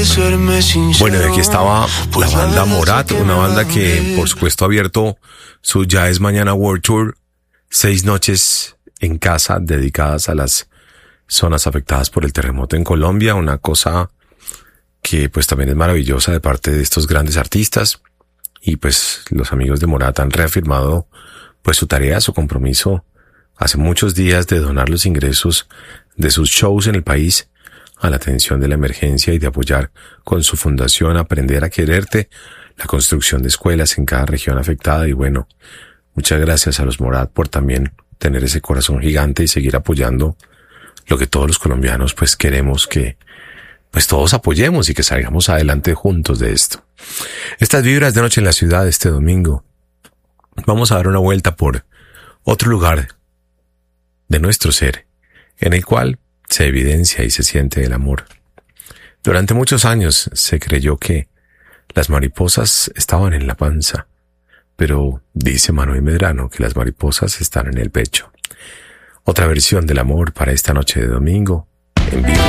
serme sincero. Bueno, y aquí estaba la banda Morat, una banda que por supuesto ha abierto su Ya es Mañana World Tour, 6 noches en casa dedicadas a las zonas afectadas por el terremoto en Colombia, una cosa que pues también es maravillosa de parte de estos grandes artistas. Y pues los amigos de Morat han reafirmado pues su tarea, su compromiso hace muchos días de donar los ingresos de sus shows en el país a la atención de la emergencia y de apoyar con su fundación Aprender a Quererte la construcción de escuelas en cada región afectada. Y bueno, muchas gracias a los Morat por también tener ese corazón gigante y seguir apoyando lo que todos los colombianos pues queremos que pues todos apoyemos y que salgamos adelante juntos de esto. Estas vibras de Noche en la Ciudad este domingo. Vamos a dar una vuelta por otro lugar de nuestro ser, en el cual se evidencia y se siente el amor. Durante muchos años se creyó que las mariposas estaban en la panza, pero dice Manuel Medrano que las mariposas están en el pecho. Otra versión del amor para esta noche de domingo, en vivo.